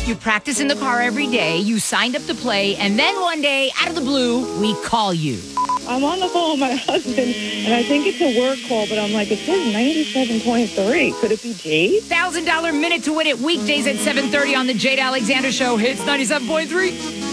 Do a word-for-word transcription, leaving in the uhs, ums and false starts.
You practice in the car every day. You signed up to play. And then one day, out of the blue, we call you. I'm on the phone with my husband, and I think it's a work call, but I'm like, it says ninety-seven point three. Could it be Jade? one thousand dollars minute to win it weekdays at seven thirty on the Jade Alexander Show. Hits ninety-seven point three.